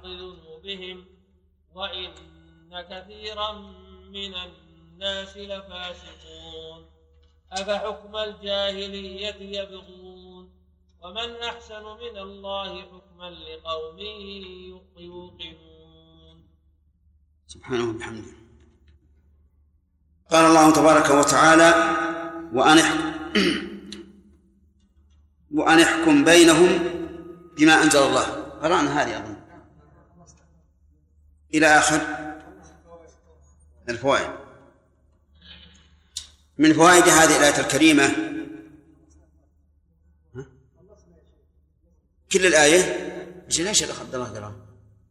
بذنوبهم وإن كثيرا من الناس لفاسقون أفحكم الجاهلية يبغون ومن أحسن من الله حكما لقوم يوقنون. سبحانه وبحمده. قال الله تبارك وتعالى وأن احكم بينهم بما أنزل الله. قرأنا هذه أظن إلى آخر الفوائد. من فوائد هذه الآية الكريمة كل الآية ليش يا عبد الله درام؟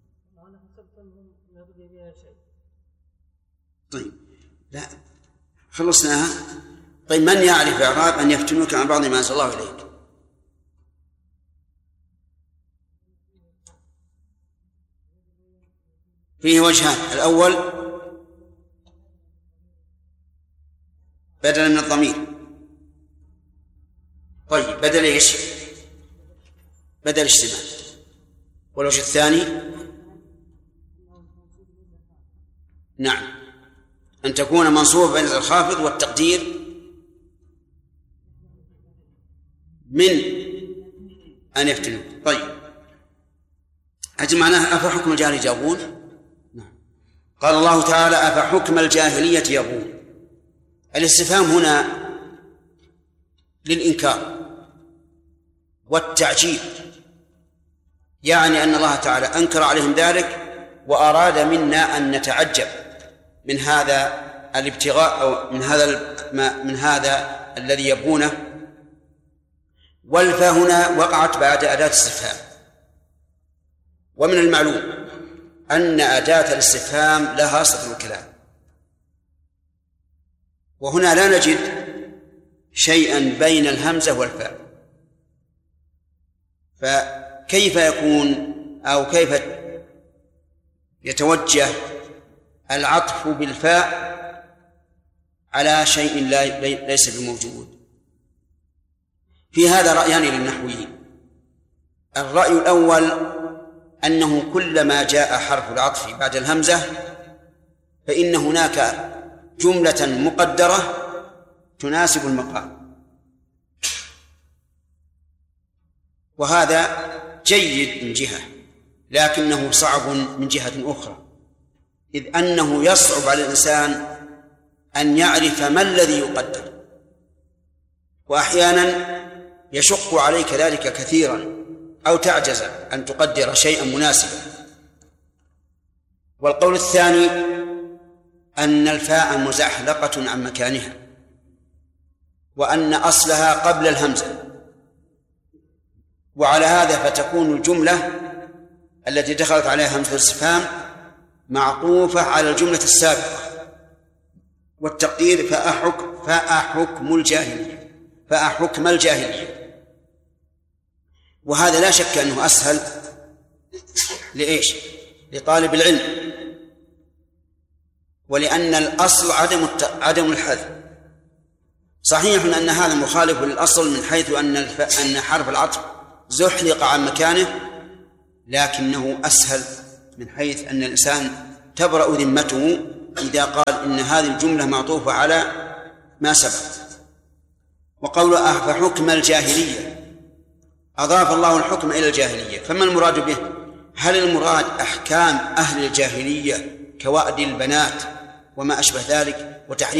طيب لا خلصناها. طيب من يعرف إعراب أن يفتنوك عن بعض ما أنزل الله إليك؟ فيه وجهان. الأول بدلا من الضمير. طيب بدل إيش؟ بدل اجتماع. والوجه الثاني نعم أن تكون منصوبة بين الخافض والتقدير من أن يفتنوا. طيب أجل معناها أفحكم الجاهلية يبغون. قال الله تعالى أفحكم الجاهلية يبغون. الاستفهام هنا للإنكار والتعجيب، يعني أن الله تعالى أنكر عليهم ذلك وأراد منا أن نتعجب من هذا الابتغاء أو من هذا الذي يبغونه. والفاء هنا وقعت بعد أداة استفهام، ومن المعلوم أن أداة الاستفهام لها صفة الكلام، وهنا لا نجد شيئا بين الهمزة والفاء، فكيف يكون أو كيف يتوجه العطف بالفاء على شيء ليس بموجود؟ في هذا رأيان للنحويين. الرأي الأول أنه كلما جاء حرف العطف بعد الهمزة فإن هناك جملة مقدرة تناسب المقام، وهذا جيد من جهة، لكنه صعب من جهة أخرى، إذ أنه يصعب على الإنسان أن يعرف ما الذي يقدر، وأحيانا يشق عليك ذلك كثيرا أو تعجز أن تقدر شيئا مناسبا. والقول الثاني أن الفاء مزحلقة عن مكانها، وأن أصلها قبل الهمزة، وعلى هذا فتكون الجملة التي دخلت عليها همزة الاستفهام معطوفة على الجملة السابقة، والتقدير فأحكم الجاهلية. وهذا لا شك أنه أسهل لإيش؟ لطالب العلم، ولأن الأصل عدم الحذف. صحيح أن هذا مخالف للأصل من حيث أن حرف العطف زحلق عن مكانه، لكنه أسهل من حيث أن الإنسان تبرأ ذمته إذا قال إن هذه الجملة معطوفة على ما سبق. وقول أفحكم الجاهلية أضاف الله الحكم إلى الجاهلية، فما المراد به؟ هل المراد أحكام أهل الجاهلية كوأد البنات وما أشبه ذلك وتحريم